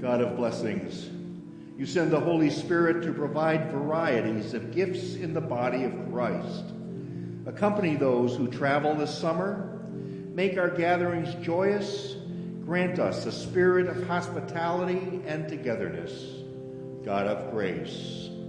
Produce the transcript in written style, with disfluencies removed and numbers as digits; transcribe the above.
God of blessings, you send the Holy Spirit to provide varieties of gifts in the body of Christ. Accompany those who travel this summer. Make our gatherings joyous. Grant us a spirit of hospitality and togetherness. God of grace,